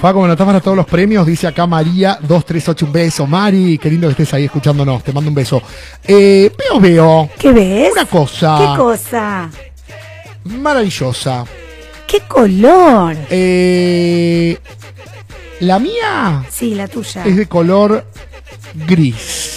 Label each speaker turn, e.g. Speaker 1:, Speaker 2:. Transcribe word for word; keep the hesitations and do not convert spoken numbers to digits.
Speaker 1: Paco, me anotás para todos los premios, dice acá María dos tres ocho, un beso. Mari, qué lindo que estés ahí escuchándonos, te mando un beso. Eh, veo, veo.
Speaker 2: ¿Qué ves?
Speaker 1: Una cosa.
Speaker 2: ¿Qué cosa?
Speaker 1: Maravillosa.
Speaker 2: ¿Qué color?
Speaker 1: Eh, la mía
Speaker 2: Sí, la tuya.
Speaker 1: es de color gris.